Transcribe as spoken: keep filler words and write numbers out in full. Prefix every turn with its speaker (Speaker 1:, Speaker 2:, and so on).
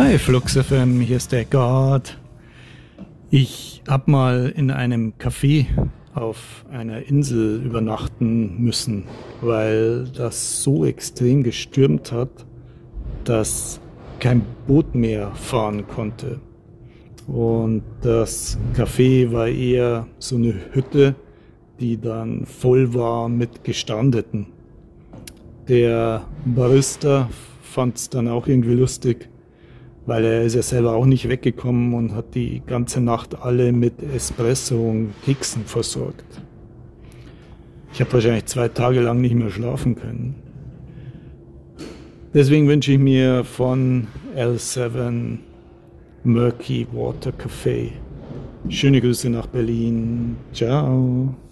Speaker 1: Hi Flux F M, hier ist der God. Ich hab mal in einem Café auf einer Insel übernachten müssen, weil das so extrem gestürmt hat, dass kein Boot mehr fahren konnte. Und das Café war eher so eine Hütte, die dann voll war mit Gestrandeten. Der Barista fand es dann auch irgendwie lustig, weil er ist ja selber auch nicht weggekommen und hat die ganze Nacht alle mit Espresso und Keksen versorgt. Ich habe wahrscheinlich zwei Tage lang nicht mehr schlafen können. Deswegen wünsche ich mir von L sieben Murky Water Café schöne Grüße nach Berlin. Ciao.